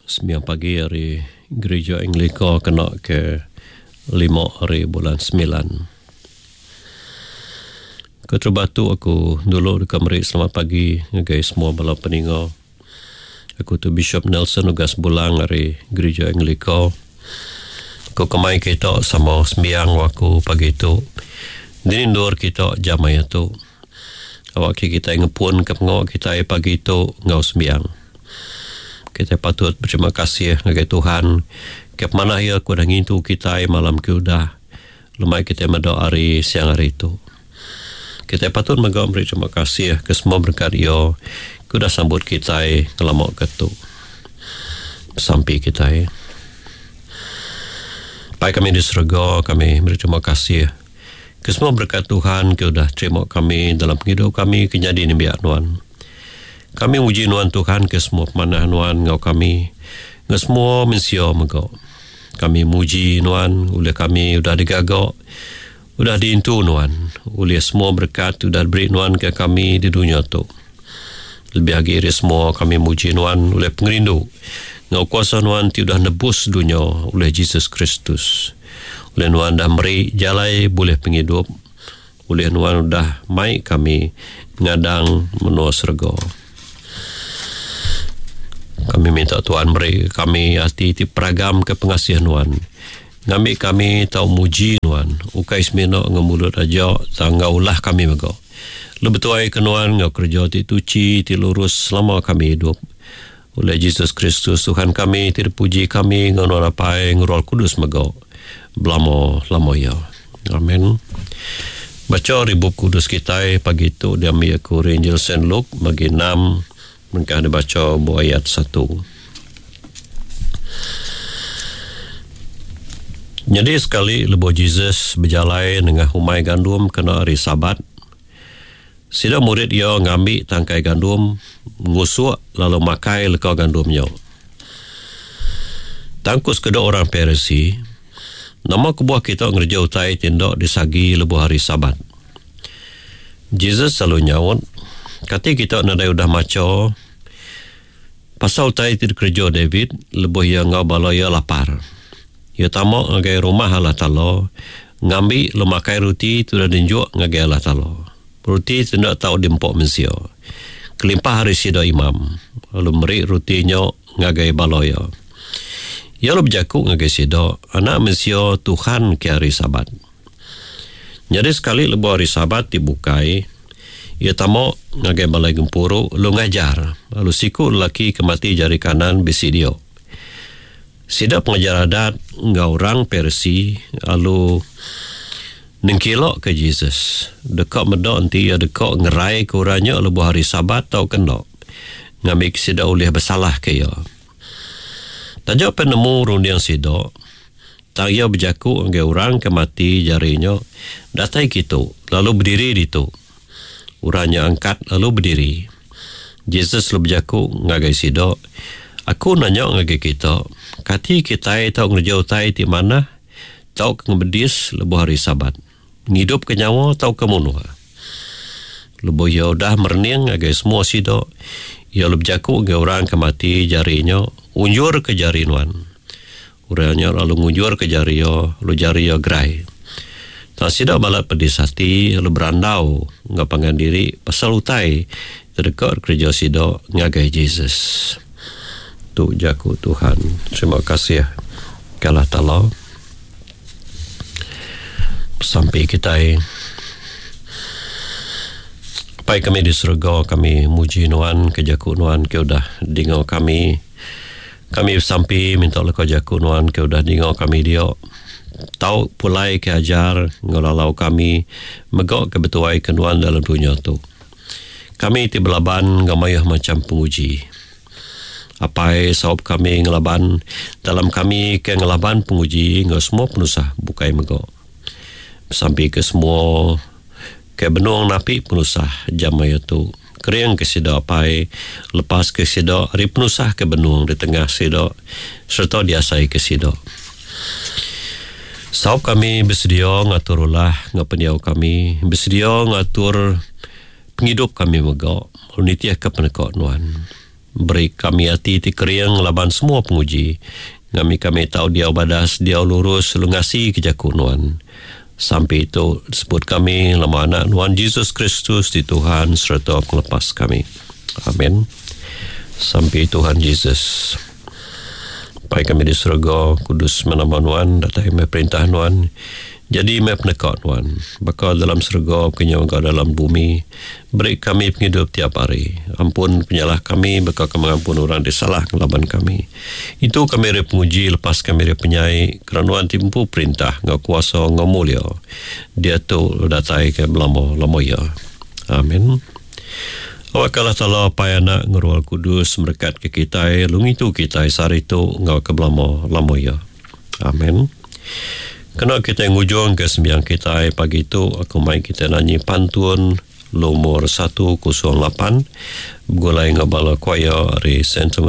9 pagi hari Gereja Anglika kena ke 5 hari bulan 9. Keterbatu aku dulu di kamari selamat pagi ngagai semua bala peninga. Aku tu Bishop Nelson Ugas Bulang dari Gereja Anglika. Aku kemai kita sama sembiang waktu pagi tu. Dinindur kita jamai tu. Awak kita ngepun ke pengawak kita pagi tu ngau sembiang. Kita patut berterima kasih kepada Tuhan. Ke mana ia aku dah ngintu kita malam ke udah. Lemai kita mendoa hari siang hari itu. Kita patut memberi terima kasih ke semua berkat ia. Aku dah sambut kita ngelamak ketuk. Sampai kita. Baik kami di surga, kami beri terima kasih ke semua berkat Tuhan. Aku dah terima kami dalam hidup kami kenyadi ni biak Tuhan. Kami uji Nuan Tuhan ke semua pemanah Nuan ngau kami. Ngau semua mensio megau. Kami muji Nuan, oleh kami sudah digagak, sudah diintu Nuan. Oleh semua berkat sudah beri Nuan ke kami di dunia tu. Lebih lagi dari semua kami muji Nuan oleh pengerindu. Ngau kuasa Nuan sudah nebus dunia oleh Jesus Kristus. Oleh Nuan dah beri jalai boleh penghidup. Oleh Nuan sudah mai kami ngadang menua serga. Kami minta Tuhan beri kami hati peragam ke pengasihan Tuhan. Ngambil kami tahu muji Tuhan. Ukai semina ngemulut aja tanggau ulah kami megau. Lebih tuai ke Tuhan ngau kerja ti tuci ti lurus selama kami hidup. Oleh Jesus Kristus Tuhan kami ti puji kami ngau rapai Roh Kudus megau. Belamo lamo ya. Amin. Baca ribub kudus kita pagi tu dia ambil aku Injil Saint Luke bagi 6. Mereka ada baca buah ayat 1. Jadi sekali lebuh Jesus berjalan dengan humai gandum kena hari Sabat. Sida murid ia ngambil tangkai gandum, ngusuk lalu makai lekau gandumnya. Tangkus kedua orang Parisi, nama kebuah kita ngerja utai tindak disagi lebuh hari Sabat. Jesus selalu nyawut, kata kita nadai udah maco, pasal tai ti kerja David lebih yang ngau balaya lapar. Ia tamak ngagai rumah Allah Ta'ala, ngambil lemakai roti tu dah dinjuk ngagai Allah Ta'ala. Roti tidak tahu dimpok mensia. Kelimpah hari sida imam, lalu merik rotinya ngagai balaya. Ia lebih jakuk ngagai sida, anak mensia Tuhan ke hari Sabat. Jadi sekali lebuh hari Sabat dibukai, ia tamak ngagai balai gempuru lu ngajar lalu siku lelaki kemati jari kanan bisi dia. Sida pengajar adat ngau orang Parsi lalu nengkilok ke Jesus. Dekat medok nanti ia dekat ngerai kuranya lebuh hari Sabat tau kena. Ngambil sida oleh bersalah ke ia. Tajak penemu rundiang sida. Tak ia berjaku ngagai orang kemati jarinya. Datai kitu lalu berdiri di tu. Uranya angkat lalu berdiri. Jesus lebih jaku ngagai sida. Aku nanya ngagai kita. Kati kita tahu ngerjau tai di mana? Tahu ngebedis lebuh hari Sabat. Ngidup ke nyawa tahu ke munuh. Lebuh ia dah merning ngagai semua sida. Ia lebih jaku ngagai orang kemati jarinya. Unjur ke jari Nuan. Uranya lalu ngunjur ke jari ia. Lalu jari ia gerai. Tak sida balap pedis hati lalu berandau ngapangan diri pasal utai terdekat kerja sida ngagai Jesus. Tu jaku Tuhan. Terima kasih ke Allah Ta'ala. Sampai kita pai kami di surga kami muji Nuan ke jaku Nuan ke udah dingau kami. Kami sampai minta leko jaku Nuan ke udah dingau kami dia. Tahu pulai ke ajar ngolalau kami megak kebetuai kenuan dalam dunia tu. Kami ti belaban ngamayah macam penguji. Apai sahab kami ngelaban dalam kami ke ngelaban penguji ngau semua penusah bukai megak. Sampai ke semua ke benung napi penusah jamaya tu. Kering ke sida apai lepas ke sida hari penusah ke benung di tengah sida serta diasai ke sida. Sahab kami bersedia ngatur ulah ngapeniau kami, bersedia ngatur penghidup kami megak, unitiah ke penekak Nuan. Beri kami hati ti keriang laban semua penguji. Kami tahu dia badas, dia lurus, lu ngasi kejaku Nuan. Sampai itu sebut kami lama anak Nuan Yesus Kristus di Tuhan serta melepas kami. Amin. Sampai Tuhan Yesus. Pai kami di surga, kudus menama Nuan, datai me perintah Nuan. Jadi me penekat Nuan. Bakal dalam surga, kenyang kau dalam bumi. Beri kami penghidup tiap hari. Ampun penyalah kami, bakal kami mengampun orang disalah ngelaban kami. Itu kami rep penguji, lepas kami rep penyai. Kerana Nuan timpu perintah, ngau kuasa, ngau mulia. Dia tu datai ke lama ya. Amin. Awakalah tala payana ngerual kudus merekat ke kita, lungi tu kita sari tu ngau ke lama ya. Amin. Kena kita ngujung ke sembiang kita pagi itu, aku main kita nyanyi pantun nomor 108 gulai ngabala kwaya dari Sentiment